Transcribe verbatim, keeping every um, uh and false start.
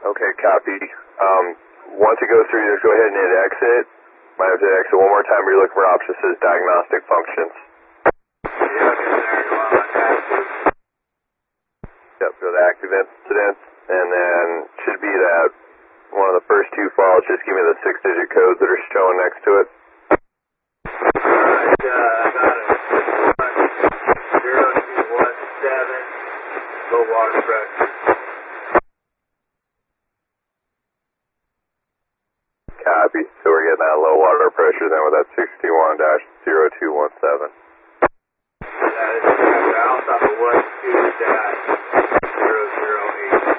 Okay, copy. Um, once it goes through, just go ahead and hit exit. Might have to hit exit one more time, where you look for option that says diagnostic functions. Yep, go to active incidents, and then should be that one of the first two files. Just give me the six-digit codes that are showing next to it. Alright, uh, I got it. zero two one seven, low water pressure. Copy. So we're getting that low water pressure then with that sixty-one dash zero two one seven. That is correct. I also have a one two dash zero zero eight.